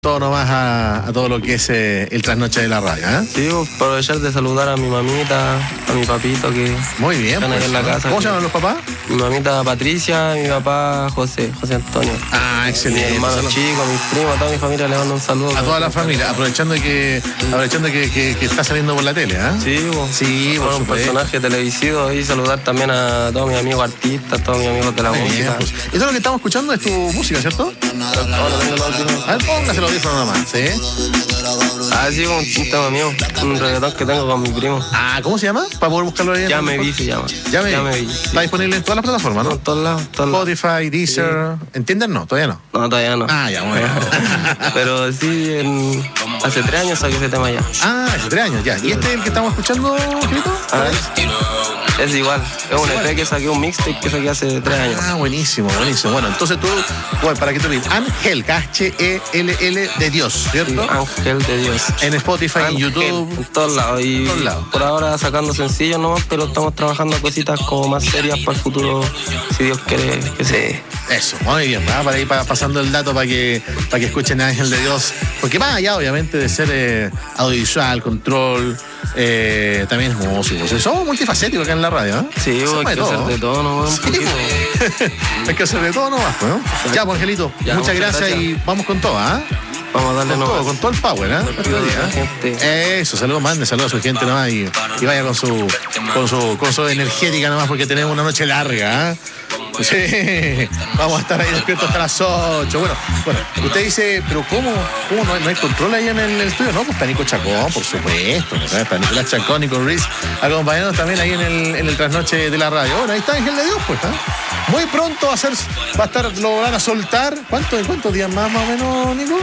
Todo nomás a todo lo que es el trasnoche de la radio, ¿eh? Sí, aprovechar de saludar a mi mamita, a mi papito que muy bien, están ahí en la casa. ¿Cómo se llaman los papás? Mi mamita Patricia, mi papá José Antonio. Ah, excelente. Mi hermano chico, mis primos, a toda mi familia le mando un saludo. A toda la familia, aprovechando que está saliendo por la tele, ¿eh? Sí, sí, por un personaje televisivo y saludar también a todos mis amigos artistas, a todos mis amigos de la música. Bien, pues. Eso es lo que estamos escuchando, es tu música, ¿cierto? A ver, póngaselo nomás, ¿sí? Ah, sí, un tema mío, un reggaetón que tengo con mi primo. Ah, ¿cómo se llama? Para poder buscarlo ahí. Ya me vi, se llama. Ya me vi. Sí. Está disponible en todas las plataformas, ¿no? En todos lados. Spotify, Deezer. Sí. ¿Entienden? No, todavía no. No, todavía no. Ah, ya, bueno. Pero sí, hace 3 años saqué ese tema ya. Ah, hace 3 años, ya. ¿Y este es el que estamos escuchando, Angelito? Es igual, es un EP que saqué, un mixtape que saqué hace 3 años. Ah, buenísimo. Bueno, entonces tú, bueno, para que tú digas, Ángel, H-E-L-L de Dios, ¿cierto? Sí, Ángel de Dios. En Spotify, Ángel, en YouTube. En todos lados. Y por ahora sacando sencillos nomás, pero estamos trabajando cositas como más serias para el futuro, si Dios quiere que se dé. Eso, muy bien, ¿verdad? Para ir pasando el dato para que escuchen a Ángel de Dios. Porque más allá, obviamente, de ser audiovisual, control, también es músico. Somos multifacéticos acá en la radio, ¿eh? Sí, hay que hacer de todo nomás. Sí, hay que hacer de todo nomás, ¿no? Ya, pues, Angelito, muchas gracias y vamos con todo, ¿ah? Vamos a darle nomás. Con todo el power, ¿eh? Eso, saludos a su gente nomás y vaya con su energética nomás porque tenemos una noche larga, ¿eh? Sí, vamos a estar ahí despiertos hasta las 8. Bueno, usted dice, pero ¿cómo no hay control ahí en el estudio? No, pues está Nico Chacón, por supuesto, ¿no? Está Nicolás Chacón, Nico Ruiz, acompañándonos también ahí en el trasnoche de la radio. Bueno, ahí está Ángel de Dios, pues, ¿eh? Muy pronto lo van a soltar. ¿Cuántos días más o menos, Nico?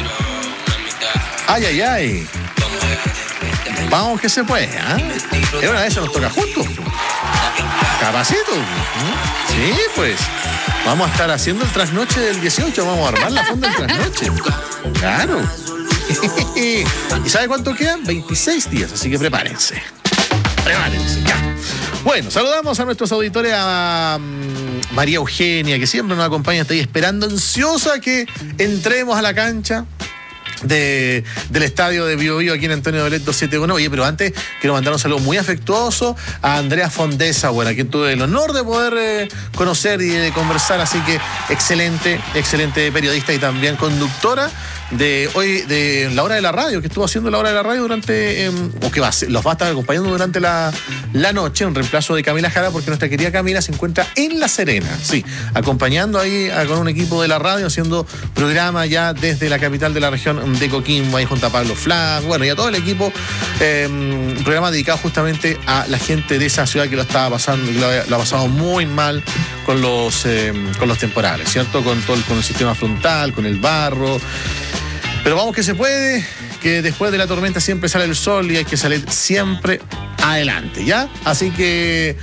Ay. Vamos que se puede, ¿eh? Y una vez se nos toca juntos. Capacito. Sí, pues. Vamos a estar haciendo el trasnoche del 18. Vamos a armar la fonda del trasnoche. Claro. ¿Y sabe cuánto quedan? 26 días, así que prepárense. Ya. Bueno, saludamos a nuestros auditores, a María Eugenia, que siempre nos acompaña, está ahí esperando ansiosa que entremos a la cancha del estadio de Bio Bio aquí en Antonio Dolet 271. Oye, pero antes quiero mandar un saludo muy afectuoso a Andrea Fondesa, a quien tuve el honor de poder conocer y de conversar, así que excelente periodista y también conductora de la hora de la radio, que estuvo haciendo la hora de la radio durante, los va a estar acompañando durante la noche en reemplazo de Camila Jara, porque nuestra querida Camila se encuentra en La Serena, sí, acompañando ahí con un equipo de la radio, haciendo programa ya desde la capital de la región de Coquimbo, ahí junto a Pablo Flack, y a todo el equipo, un programa dedicado justamente a la gente de esa ciudad que lo estaba pasando, que lo ha pasado muy mal con los temporales, ¿cierto? Con el sistema frontal, con el barro. Pero vamos que se puede, que después de la tormenta siempre sale el sol y hay que salir siempre adelante, ¿ya? Así que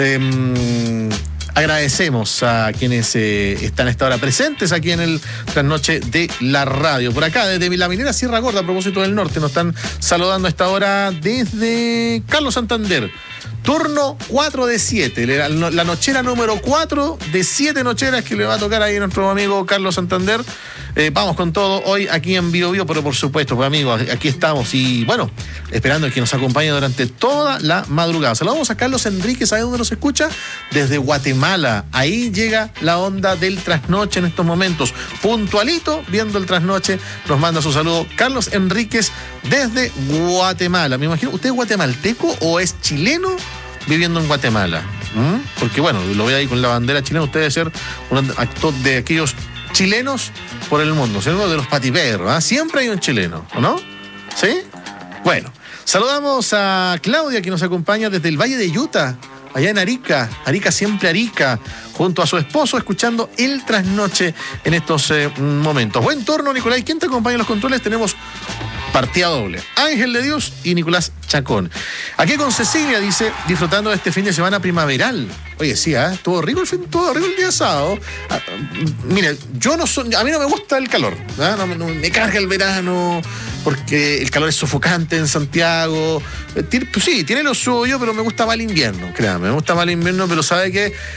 agradecemos a quienes están a esta hora presentes aquí en el trasnoche de la radio. Por acá, desde la minera Sierra Gorda, a propósito del norte, nos están saludando a esta hora desde Carlos Santander. Turno 4 de 7, la nochera número 4 de 7 nocheras que le va a tocar ahí a nuestro amigo Carlos Santander. Vamos con todo hoy aquí en Bio Bio, pero por supuesto, pues amigos, aquí estamos y bueno, esperando que nos acompañe durante toda la madrugada. Saludamos a Carlos Enríquez, ¿sabe dónde nos escucha? Desde Guatemala. Ahí llega la onda del trasnoche en estos momentos. Puntualito, viendo el trasnoche, nos manda su saludo Carlos Enríquez desde Guatemala. Me imagino, ¿usted es guatemalteco o es chileno viviendo en Guatemala? Porque bueno, lo ve ahí con la bandera chilena, usted debe ser un actor de aquellos chilenos por el mundo, ¿cierto? De los patiperros, ¿eh? Siempre hay un chileno, ¿o no? ¿Sí? Bueno, saludamos a Claudia, que nos acompaña desde el Valle de Utah, allá en Arica, siempre Arica, junto a su esposo, escuchando el trasnoche en estos momentos. Buen turno, Nicolás. ¿Quién te acompaña en los controles? Tenemos partida doble, Ángel de Dios y Nicolás Chacón. Aquí con Cecilia, dice, disfrutando de este fin de semana primaveral. Oye, sí, estuvo rico el día sábado. Mire, a mí no me gusta el calor, no me carga el verano, porque el calor es sofocante en Santiago. Sí, tiene lo suyo, pero me gusta más el invierno, créame, me gusta más el invierno, pero sabe que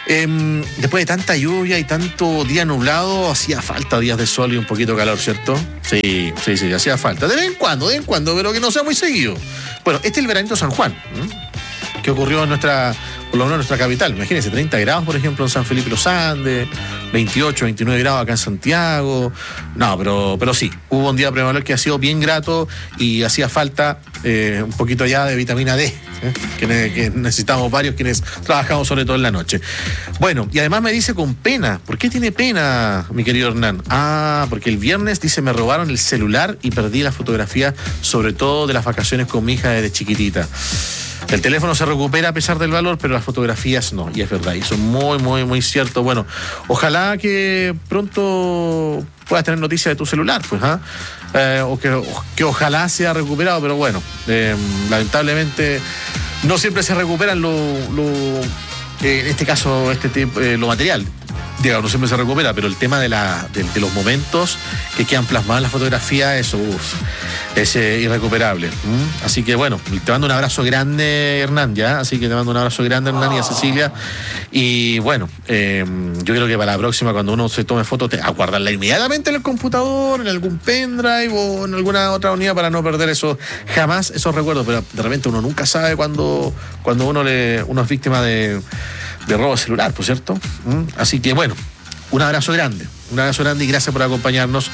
Después de tanta lluvia y tanto día nublado, hacía falta días de sol y un poquito de calor, ¿cierto? Sí, hacía falta. De vez en cuando, pero que no sea muy seguido. Bueno, este es el veranito San Juan, que ocurrió en por lo menos en nuestra capital. Imagínense, 30 grados, por ejemplo, en San Felipe Los Andes, 28, 29 grados acá en Santiago. No, pero sí, hubo un día primaveral que ha sido bien grato y hacía falta un poquito ya de vitamina D, que necesitamos varios quienes trabajamos sobre todo en la noche. Bueno, y además me dice con pena. ¿Por qué tiene pena, mi querido Hernán? Porque el viernes, dice, me robaron el celular y perdí la fotografía, sobre todo de las vacaciones con mi hija desde chiquitita. El teléfono se recupera a pesar del valor, pero las fotografías no, y es verdad, y eso es muy, muy, muy cierto. Bueno, ojalá que pronto puedas tener noticia de tu celular, pues, o que ojalá sea recuperado, pero bueno, lamentablemente no siempre se recuperan en este caso, lo material. Digamos, no siempre se recupera, pero el tema de los momentos que quedan plasmados en la fotografía, eso es irrecuperable. Así que bueno, te mando un abrazo grande, Hernán, ¿ya? Así que te mando un abrazo grande, Hernán, y a Cecilia. Y bueno, yo creo que para la próxima, cuando uno se tome fotos, a guardarla inmediatamente en el computador, en algún pendrive o en alguna otra unidad para no perder jamás esos recuerdos. Pero de repente uno nunca sabe cuando uno es víctima de robo celular, por cierto. Así que bueno, un abrazo grande y gracias por acompañarnos.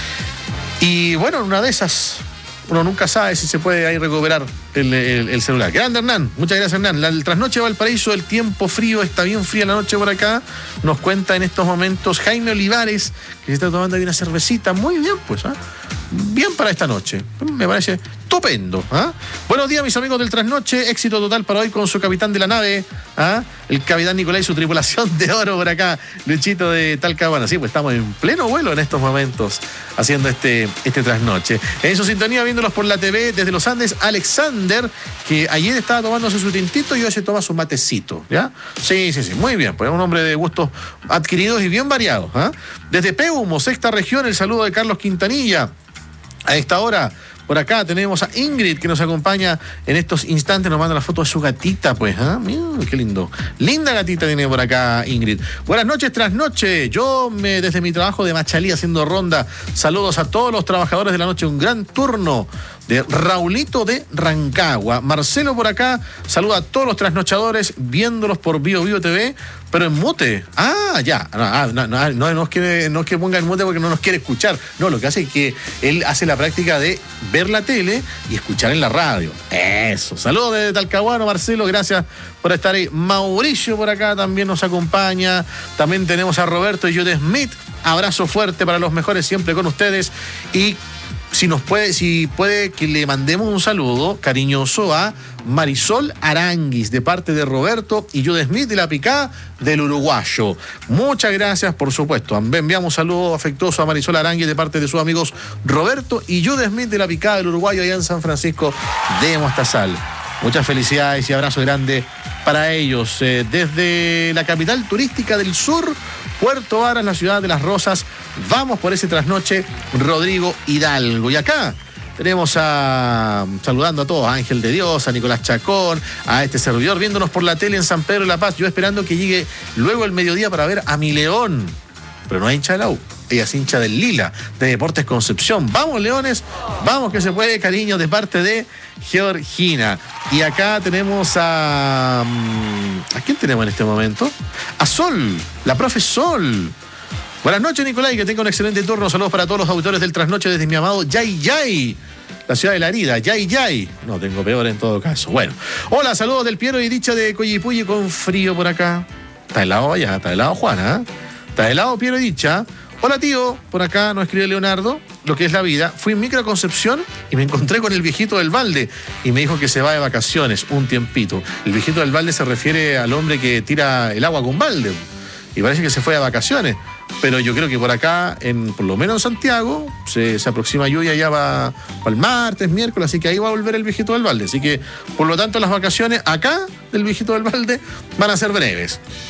Y bueno, en una de esas, uno nunca sabe si se puede ahí recuperar el celular. Grande, Hernán, muchas gracias, Hernán. El trasnoche de Valparaíso, el tiempo frío, está bien fría la noche por acá. Nos cuenta en estos momentos Jaime Olivares, que se está tomando ahí una cervecita. Muy bien, pues, bien para esta noche. Me parece estupendo. Buenos días, mis amigos del trasnoche. Éxito total para hoy con su capitán de la nave, el capitán Nicolás y su tripulación de oro por acá, Luchito de Talcahuano. Sí, pues estamos en pleno vuelo en estos momentos haciendo este trasnoche. En su sintonía, viéndolos por la TV desde los Andes, Alexander, que ayer estaba tomándose su tintito y hoy se toma su matecito, ¿ya? Sí, muy bien, pues es un hombre de gustos adquiridos y bien variados. Desde Peumo, sexta región, el saludo de Carlos Quintanilla. A esta hora, por acá tenemos a Ingrid, que nos acompaña en estos instantes, nos manda la foto de su gatita, pues, Mira, qué lindo. Linda gatita tiene por acá Ingrid. Buenas noches, trasnoche. Yo desde mi trabajo de Machalí haciendo ronda, saludos a todos los trabajadores de la noche, un gran turno de Raulito de Rancagua. Marcelo por acá, saluda a todos los trasnochadores viéndolos por Bio TV, pero en mute. Ya. No es que ponga en mute porque no nos quiere escuchar. No, lo que hace es que él hace la práctica de ver la tele y escuchar en la radio. Eso. Saludos desde Talcahuano, Marcelo, gracias por estar ahí. Mauricio por acá también nos acompaña. También tenemos a Roberto y Jude Smith. Abrazo fuerte para los mejores, siempre con ustedes. Y si puede que le mandemos un saludo cariñoso a Marisol Aranguis, de parte de Roberto y Jude Smith de la Picá del Uruguayo. Muchas gracias, por supuesto. Enviamos un saludo afectuoso a Marisol Aranguis de parte de sus amigos Roberto y Jude Smith de la Picá del Uruguayo, allá en San Francisco de Mostazal. Muchas felicidades y abrazo grande para ellos. Desde la capital turística del sur, Puerto Varas, la ciudad de las Rosas, vamos por ese trasnoche, Rodrigo Hidalgo. Y acá tenemos saludando a todos, a Ángel de Dios, a Nicolás Chacón, a este servidor, viéndonos por la tele en San Pedro de la Paz, yo esperando que llegue luego el mediodía para ver a mi León. Pero no es hincha de la U, ella es hincha del Lila, de Deportes Concepción. Vamos, Leones, vamos que se puede, cariño, de parte de Georgina. Y acá tenemos ¿a quién tenemos en este momento? A Sol, la profe Sol. Buenas noches, Nicolás, y que tenga un excelente turno. Saludos para todos los auditores del trasnoche desde mi amado Yay, la ciudad de la herida. Yay. No, tengo peor en todo caso. Bueno, hola, saludos del Piero y Dicha de Coyipulli con frío por acá. Está helado allá, está helado Juana, Está helado Piero y Dicha. Hola, tío, por acá nos escribe Leonardo, lo que es la vida. Fui en Micro Concepción y me encontré con el viejito del balde y me dijo que se va de vacaciones un tiempito. El viejito del balde se refiere al hombre que tira el agua con balde y parece que se fue de vacaciones. Pero yo creo que por acá, por lo menos en Santiago, se aproxima lluvia, ya va el martes, miércoles, así que ahí va a volver el viejito del balde. Así que, por lo tanto, las vacaciones acá del viejito del balde van a ser breves.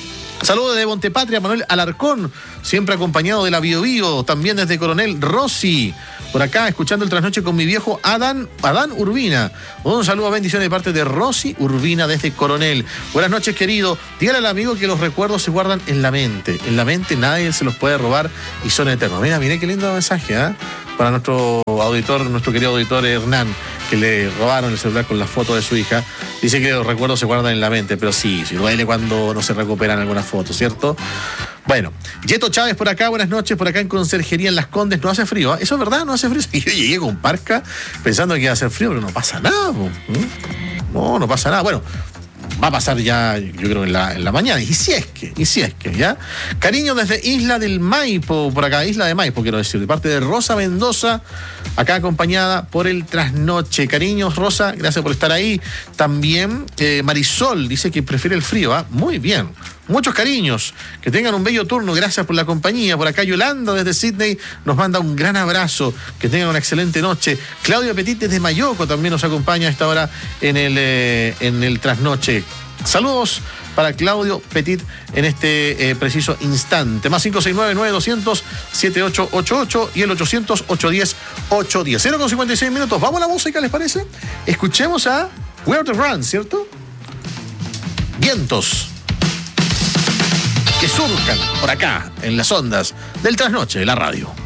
Saludos de Montepatria, Manuel Alarcón, siempre acompañado de la Bio Bio, también desde Coronel Rossi, por acá escuchando el trasnoche con mi viejo Adán Urbina. Un saludo, bendiciones de parte de Rosy Urbina desde Coronel. Buenas noches, querido. Dígale al amigo que los recuerdos se guardan en la mente. En la mente nadie se los puede robar y son eternos. Mira qué lindo mensaje, ¿eh? Para nuestro querido auditor Hernán, que le robaron el celular con la foto de su hija. Dice que los recuerdos se guardan en la mente, pero sí duele cuando no se recuperan algunas fotos, ¿cierto? Bueno, Yeto Chávez por acá, buenas noches, por acá en Conserjería en Las Condes, no hace frío, ¿eh? Eso es verdad, no hace frío. Yo llegué con parca pensando que iba a hacer frío, pero no pasa nada, no pasa nada. Bueno, va a pasar ya, yo creo, en la mañana, y si es que, ¿ya? Cariño desde Isla del Maipo, por acá, Isla de Maipo, quiero decir, de parte de Rosa Mendoza, acá acompañada por el trasnoche. Cariños, Rosa, gracias por estar ahí. También Marisol dice que prefiere el frío, ¿ah? Muy bien. Muchos cariños, que tengan un bello turno, gracias por la compañía. Por acá Yolanda desde Sydney nos manda un gran abrazo, que tengan una excelente noche. Claudio Petit desde Mayoco también nos acompaña a esta hora en el trasnoche. Saludos para Claudio Petit en este preciso instante. Más 569-9200-7888 y el 800-810-810. 0,56 minutos. Vamos a la música, ¿les parece? Escuchemos a Where to Run, ¿cierto? Vientos que surcan por acá en las ondas del trasnoche de la radio.